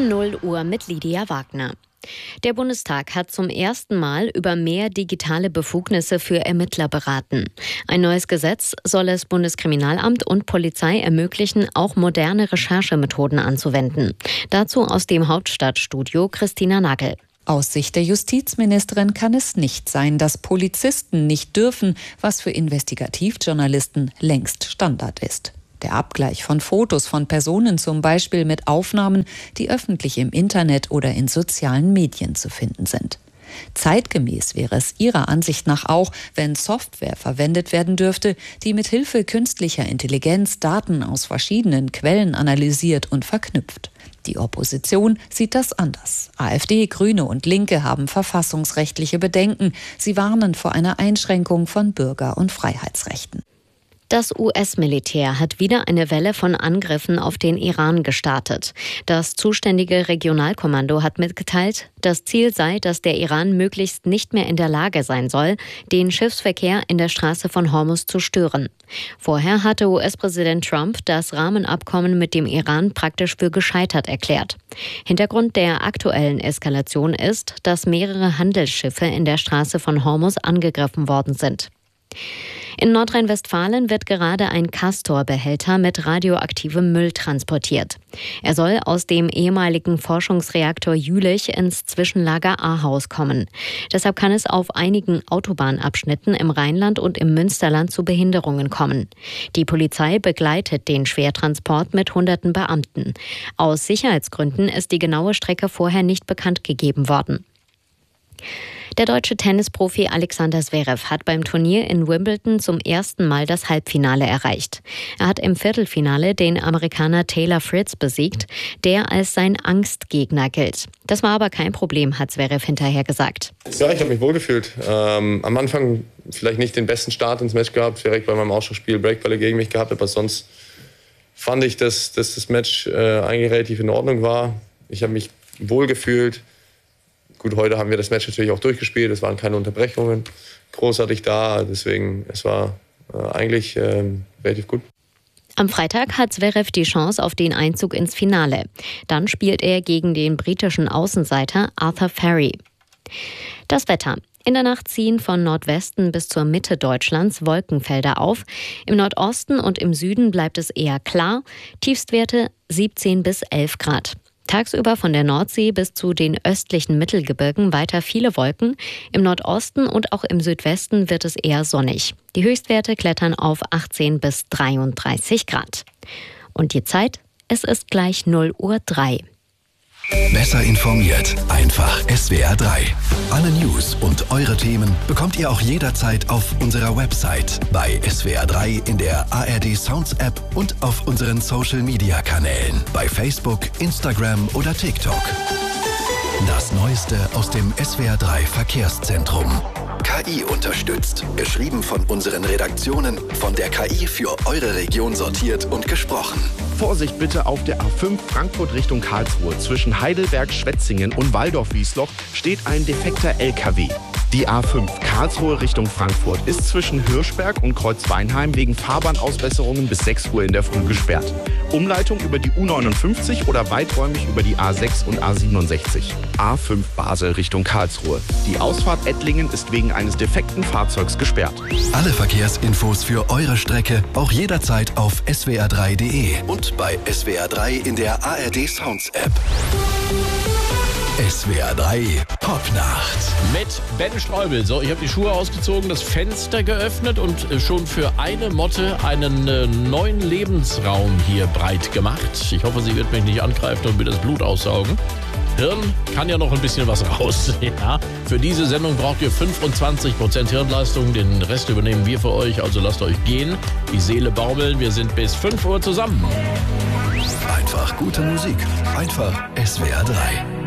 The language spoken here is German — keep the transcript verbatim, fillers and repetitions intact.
um null Uhr mit Lydia Wagner. Der Bundestag hat zum ersten Mal über mehr digitale Befugnisse für Ermittler beraten. Ein neues Gesetz soll es Bundeskriminalamt und Polizei ermöglichen, auch moderne Recherchemethoden anzuwenden. Dazu aus dem Hauptstadtstudio Christina Nagel. Aus Sicht der Justizministerin kann es nicht sein, dass Polizisten nicht dürfen, was für Investigativjournalisten längst Standard ist. Der Abgleich von Fotos von Personen zum Beispiel mit Aufnahmen, die öffentlich im Internet oder in sozialen Medien zu finden sind. Zeitgemäß wäre es ihrer Ansicht nach auch, wenn Software verwendet werden dürfte, die mit Hilfe künstlicher Intelligenz Daten aus verschiedenen Quellen analysiert und verknüpft. Die Opposition sieht das anders. AfD, Grüne und Linke haben verfassungsrechtliche Bedenken. Sie warnen vor einer Einschränkung von Bürger- und Freiheitsrechten. Das U S-Militär hat wieder eine Welle von Angriffen auf den Iran gestartet. Das zuständige Regionalkommando hat mitgeteilt, das Ziel sei, dass der Iran möglichst nicht mehr in der Lage sein soll, den Schiffsverkehr in der Straße von Hormuz zu stören. Vorher hatte U S-Präsident Trump das Rahmenabkommen mit dem Iran praktisch für gescheitert erklärt. Hintergrund der aktuellen Eskalation ist, dass mehrere Handelsschiffe in der Straße von Hormuz angegriffen worden sind. In Nordrhein-Westfalen wird gerade ein Castor-Behälter mit radioaktivem Müll transportiert. Er soll aus dem ehemaligen Forschungsreaktor Jülich ins Zwischenlager Ahaus kommen. Deshalb kann es auf einigen Autobahnabschnitten im Rheinland und im Münsterland zu Behinderungen kommen. Die Polizei begleitet den Schwertransport mit hunderten Beamten. Aus Sicherheitsgründen ist die genaue Strecke vorher nicht bekannt gegeben worden. Der deutsche Tennisprofi Alexander Zverev hat beim Turnier in Wimbledon zum ersten Mal das Halbfinale erreicht. Er hat im Viertelfinale den Amerikaner Taylor Fritz besiegt, der als sein Angstgegner gilt. Das war aber kein Problem, hat Zverev hinterher gesagt. Ja, ich habe mich wohlgefühlt. Ähm, am Anfang vielleicht nicht den besten Start ins Match gehabt, direkt bei meinem Ausschlussspiel Breakballe gegen mich gehabt, aber sonst fand ich, dass, dass das Match äh, eigentlich relativ in Ordnung war. Ich habe mich wohlgefühlt. Gut, heute haben wir das Match natürlich auch durchgespielt. Es waren keine Unterbrechungen großartig da. Deswegen, es war äh, eigentlich äh, relativ gut. Am Freitag hat Zverev die Chance auf den Einzug ins Finale. Dann spielt er gegen den britischen Außenseiter Arthur Ferry. Das Wetter. In der Nacht ziehen von Nordwesten bis zur Mitte Deutschlands Wolkenfelder auf. Im Nordosten und im Süden bleibt es eher klar. Tiefstwerte siebzehn bis elf Grad. Tagsüber von der Nordsee bis zu den östlichen Mittelgebirgen weiter viele Wolken. Im Nordosten und auch im Südwesten wird es eher sonnig. Die Höchstwerte klettern auf achtzehn bis dreiunddreißig Grad. Und die Zeit? Es ist gleich null Uhr drei. Besser informiert, einfach S W R drei. Alle News und eure Themen bekommt ihr auch jederzeit auf unserer Website, bei S W R drei in der A R D Sounds App und auf unseren Social Media Kanälen, bei Facebook, Instagram oder TikTok. Das Neueste aus dem S W R drei Verkehrszentrum. K I unterstützt. Geschrieben von unseren Redaktionen, von der K I für eure Region sortiert und gesprochen. Vorsicht bitte auf der A fünf Frankfurt Richtung Karlsruhe. Zwischen Heidelberg, Schwetzingen und Waldorf-Wiesloch steht ein defekter L K W. Die A fünf Karlsruhe Richtung Frankfurt ist zwischen Hirschberg und Kreuzweinheim wegen Fahrbahnausbesserungen bis sechs Uhr in der Früh gesperrt. Umleitung über die U neunundfünfzig oder weiträumig über die A sechs und A siebenundsechzig. A fünf Basel Richtung Karlsruhe. Die Ausfahrt Ettlingen ist wegen eines defekten Fahrzeugs gesperrt. Alle Verkehrsinfos für eure Strecke auch jederzeit auf S W R drei punkt de und bei S W R drei in der A R D Sounds App. S W R drei Popnacht. Mit Ben Streubel. So, ich habe die Schuhe ausgezogen, das Fenster geöffnet und schon für eine Motte einen äh, neuen Lebensraum hier breit gemacht. Ich hoffe, sie wird mich nicht angreifen und mir das Blut aussaugen. Hirn kann ja noch ein bisschen was raus. Ja. Für diese Sendung braucht ihr fünfundzwanzig Prozent Hirnleistung. Den Rest übernehmen wir für euch. Also lasst euch gehen. Die Seele baumeln. Wir sind bis fünf Uhr zusammen. Einfach gute Musik. Einfach S W R drei.